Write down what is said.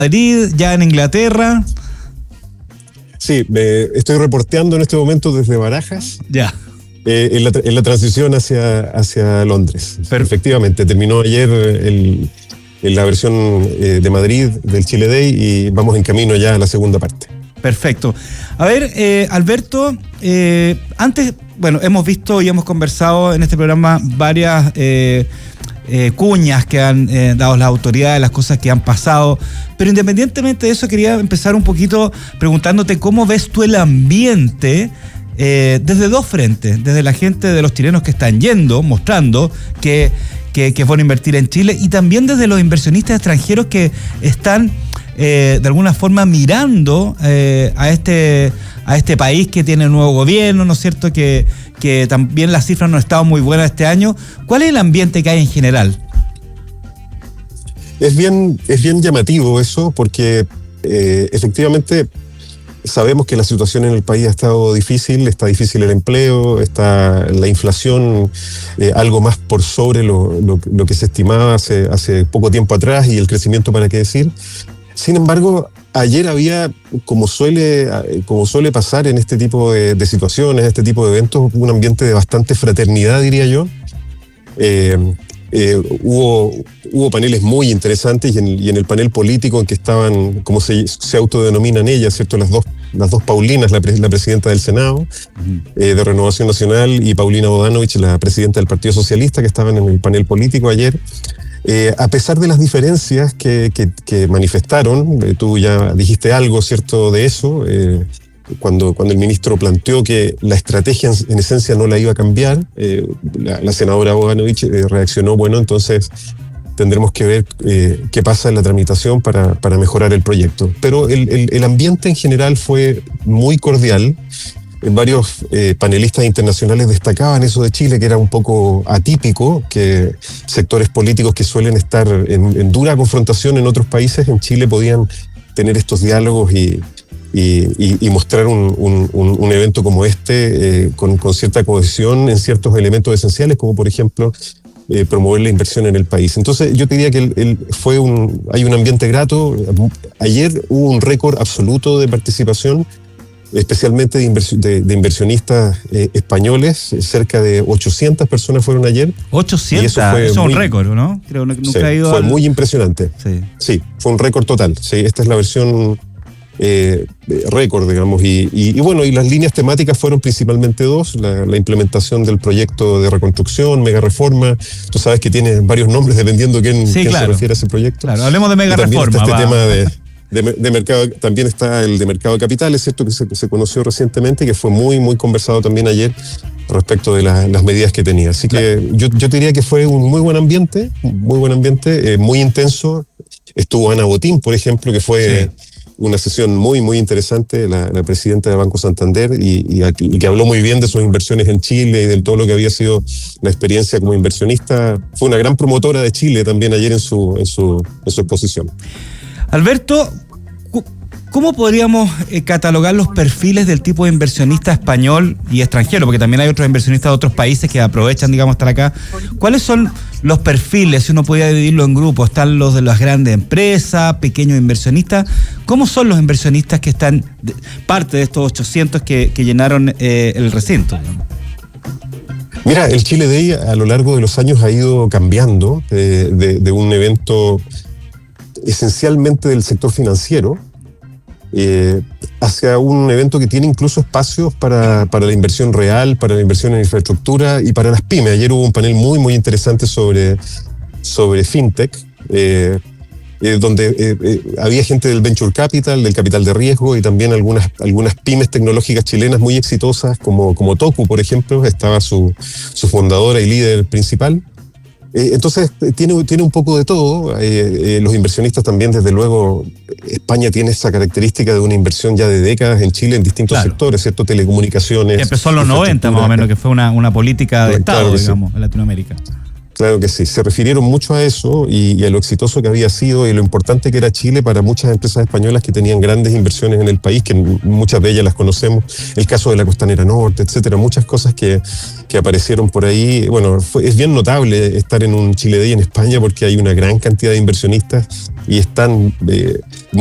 Madrid, ya en Inglaterra. Sí, estoy reporteando en este momento desde Barajas. Ya. En la transición hacia Londres. Efectivamente, terminó ayer la versión de Madrid del Chile Day y vamos en camino ya a la segunda parte. Perfecto. A ver, Alberto, antes, bueno, hemos visto y hemos conversado en este programa varias cuñas que han dado las autoridades, las cosas que han pasado, pero independientemente de eso quería empezar un poquito preguntándote cómo ves tú el ambiente desde dos frentes, desde la gente de los chilenos que están yendo, mostrando que es bueno invertir en Chile, y también desde los inversionistas extranjeros que están de alguna forma mirando a este país que tiene un nuevo gobierno, ¿no es cierto?, que también las cifras no han estado muy buenas este año. ¿Cuál es el ambiente que hay en general? Es bien llamativo eso, porque efectivamente sabemos que la situación en el país ha estado difícil, está difícil el empleo, está la inflación algo más por sobre lo que se estimaba hace poco tiempo atrás, y el crecimiento, para qué decir. Sin embargo, ayer había, como suele pasar en este tipo de situaciones, este tipo de eventos, un ambiente de bastante fraternidad, diría yo. Hubo paneles muy interesantes, y en el panel político en que estaban, como se autodenominan ellas, ¿cierto?, las dos Paulinas, la presidenta del Senado de Renovación Nacional, y Paulina Bodanovich, la presidenta del Partido Socialista, que estaban en el panel político ayer. A pesar de las diferencias que manifestaron, tú ya dijiste algo, ¿cierto?, de eso, cuando el ministro planteó que la estrategia en esencia no la iba a cambiar, la senadora Bodanovich reaccionó: bueno, entonces tendremos que ver qué pasa en la tramitación para mejorar el proyecto. Pero el ambiente en general fue muy cordial. Varios panelistas internacionales destacaban eso de Chile, que era un poco atípico, que sectores políticos que suelen estar en dura confrontación en otros países, en Chile podían tener estos diálogos y mostrar un evento como este con cierta cohesión en ciertos elementos esenciales, como por ejemplo promover la inversión en el país. Entonces yo te diría que hay un ambiente grato. Ayer hubo un récord absoluto de participación, especialmente de inversionistas españoles. Cerca de 800 personas fueron ayer. 800, eso es un récord, ¿no? Creo que nunca ha ido. Fue muy impresionante. Sí, fue un récord total. Sí, esta es la versión récord, digamos, y bueno, y las líneas temáticas fueron principalmente dos: la implementación del proyecto de reconstrucción, mega reforma. Tú sabes que tiene varios nombres dependiendo quién se refiere a ese proyecto. Claro, hablemos de mega reforma. Está este tema de mercado, también está el de mercado de capitales, ¿cierto?, que se conoció recientemente, que fue muy, muy conversado también ayer respecto de las medidas que tenía. Así que yo te diría que fue un muy buen ambiente, muy intenso. Estuvo Ana Botín, por ejemplo, que fue una sesión muy, muy interesante, la presidenta de Banco Santander, y que habló muy bien de sus inversiones en Chile y de todo lo que había sido la experiencia como inversionista. Fue una gran promotora de Chile también ayer en su exposición. Alberto, ¿cómo podríamos catalogar los perfiles del tipo de inversionista español y extranjero? Porque también hay otros inversionistas de otros países que aprovechan, digamos, estar acá. ¿Cuáles son los perfiles, si uno pudiera dividirlo en grupos? Están los de las grandes empresas, pequeños inversionistas. ¿Cómo son los inversionistas que están parte de estos 800 que llenaron el recinto? Mira, el Chile Day a lo largo de los años ha ido cambiando de un evento esencialmente del sector financiero hacia un evento que tiene incluso espacios para la inversión real, para la inversión en infraestructura y para las pymes. Ayer hubo un panel muy, muy interesante sobre fintech, donde había gente del venture capital, del capital de riesgo, y también algunas pymes tecnológicas chilenas muy exitosas, como Toku, por ejemplo. Estaba su fundadora y líder principal. Entonces tiene un poco de todo. Los inversionistas también, desde luego, España tiene esa característica de una inversión ya de décadas en Chile en distintos sectores, ¿cierto? Telecomunicaciones. Que empezó en los 90 más o menos, que fue una política de Estado, digamos, en Latinoamérica. Claro que sí, se refirieron mucho a eso y a lo exitoso que había sido y lo importante que era Chile para muchas empresas españolas que tenían grandes inversiones en el país, que muchas de ellas las conocemos, el caso de la Costanera Norte, etcétera, muchas cosas que aparecieron por ahí. Bueno, es bien notable estar en un Chile Day en España porque hay una gran cantidad de inversionistas y están